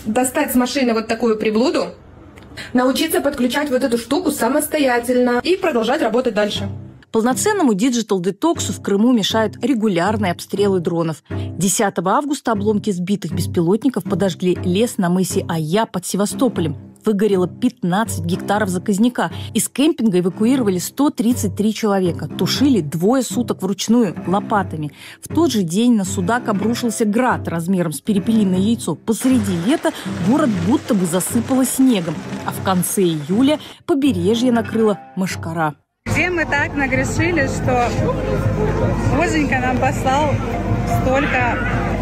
достать с машины вот такую приблуду, научиться подключать вот эту штуку самостоятельно и продолжать работать дальше. Полноценному диджитал-детоксу в Крыму мешают регулярные обстрелы дронов. 10 августа обломки сбитых беспилотников подожгли лес на мысе Ая под Севастополем. Выгорело 15 гектаров заказника. Из кемпинга эвакуировали 133 человека. Тушили 2 суток вручную, лопатами. В тот же день на Судак обрушился град размером с перепелиное яйцо. Посреди лета город будто бы засыпало снегом. А в конце июля побережье накрыло мошкара. Где мы так нагрешили, что Боженька нам послал столько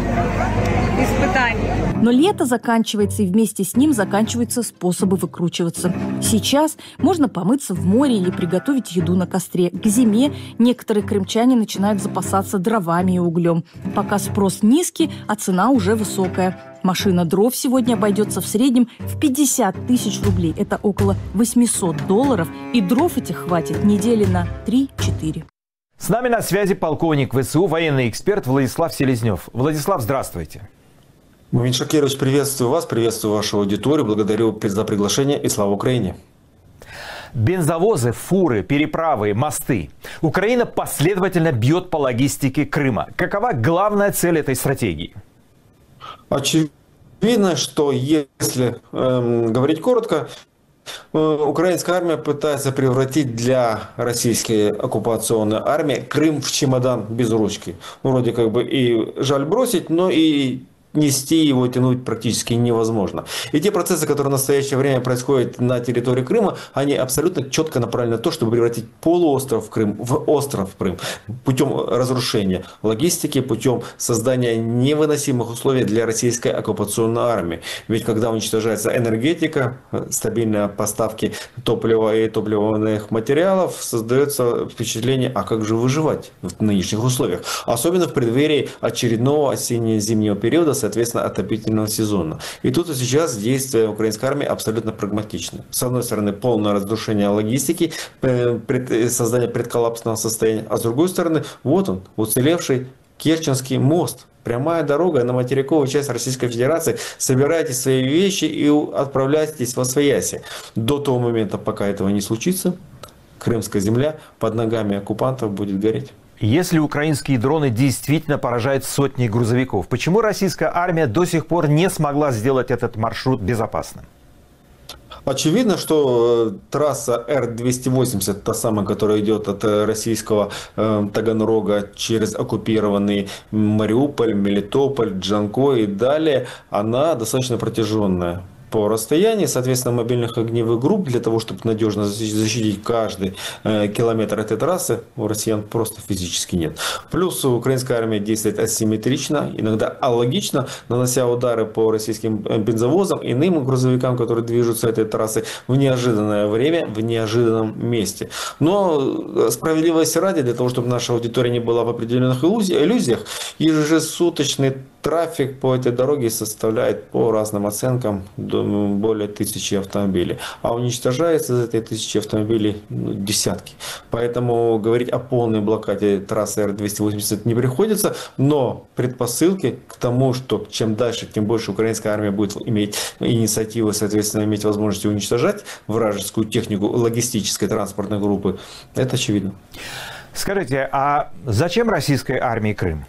испытаний. Но лето заканчивается, и вместе с ним заканчиваются способы выкручиваться. Сейчас можно помыться в море или приготовить еду на костре. К зиме некоторые крымчане начинают запасаться дровами и углем. Пока спрос низкий, а цена уже высокая. Машина дров сегодня обойдется в среднем в 50 тысяч рублей. Это около $800. И дров этих хватит недели на 3-4. С нами на связи полковник ВСУ, военный эксперт Владислав Селезнев. Владислав, здравствуйте. Мумин Шакирович, приветствую вас, приветствую вашу аудиторию. Благодарю за приглашение и слава Украине. Бензовозы, фуры, переправы, мосты. Украина последовательно бьет по логистике Крыма. Какова главная цель этой стратегии? Очевидно, что если говорить коротко, украинская армия пытается превратить для российской оккупационной армии Крым в чемодан без ручки. Вроде как бы и жаль бросить, но и нести его, тянуть практически невозможно. И те процессы, которые в настоящее время происходят на территории Крыма, они абсолютно четко направлены на то, чтобы превратить полуостров Крым в остров Крым путем разрушения логистики, путем создания невыносимых условий для российской оккупационной армии. Ведь когда уничтожается энергетика, стабильные поставки топлива и топливных материалов, создается впечатление, а как же выживать в нынешних условиях. Особенно в преддверии очередного осенне-зимнего периода, соответственно, отопительного сезона. И тут и сейчас действия украинской армии абсолютно прагматичны. С одной стороны, полное разрушение логистики, создание предколлапсного состояния, а с другой стороны, вот он, уцелевший Керченский мост. Прямая дорога на материковую часть Российской Федерации. Собирайте свои вещи и отправляйтесь во свояси. До того момента, пока этого не случится, крымская земля под ногами оккупантов будет гореть. Если украинские дроны действительно поражают сотни грузовиков, почему российская армия до сих пор не смогла сделать этот маршрут безопасным? Очевидно, что трасса Р-280, та самая, которая идет от российского Таганрога через оккупированный Мариуполь, Мелитополь, Джанкой и далее, она достаточно протяженная по расстоянию, соответственно, мобильных огневых групп для того, чтобы надежно защитить каждый километр этой трассы, у россиян просто физически нет. Плюс украинская армия действует асимметрично, иногда алогично, нанося удары по российским бензовозам, иным грузовикам, которые движутся этой трассой в неожиданное время, в неожиданном месте. Но справедливости ради, для того, чтобы наша аудитория не была в определенных иллюзиях, ежесуточный трафик по этой дороге составляет по разным оценкам более 1000 автомобилей. А уничтожается из этой 1000 автомобилей десятки. Поэтому говорить о полной блокаде трассы Р-280 не приходится. Но предпосылки к тому, что чем дальше, тем больше украинская армия будет иметь инициативу, соответственно, иметь возможность уничтожать вражескую технику логистической транспортной группы, это очевидно. Скажите, а зачем российской армии Крым?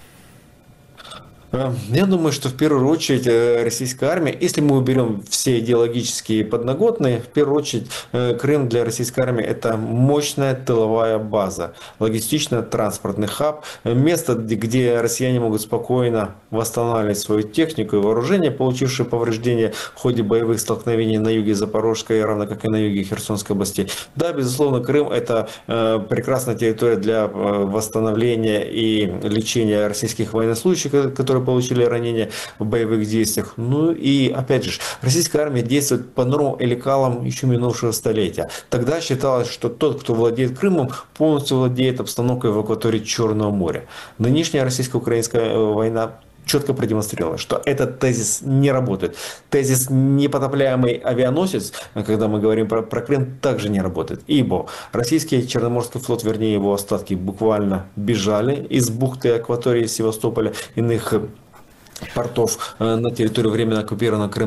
Я думаю, что в первую очередь российская армия, если мы уберем все идеологические подноготные, в первую очередь Крым для российской армии это мощная тыловая база, логистично-транспортный хаб, место, где россияне могут спокойно восстанавливать свою технику и вооружение, получившие повреждения в ходе боевых столкновений на юге Запорожской, равно как и на юге Херсонской области. Да, безусловно, Крым это прекрасная территория для восстановления и лечения российских военнослужащих, которые получили ранения в боевых действиях. Ну и опять же, российская армия действует по нормам и лекалам еще минувшего столетия. Тогда считалось, что тот, кто владеет Крымом, полностью владеет обстановкой в акватории Черного моря. Нынешняя российско-украинская война четко продемонстрировала, что этот тезис не работает. Тезис «непотопляемый авианосец», когда мы говорим про Крым, также не работает. Ибо российский Черноморский флот, вернее его остатки, буквально бежали из бухты акватории Севастополя, иных портов на территорию временно оккупированного Крыма.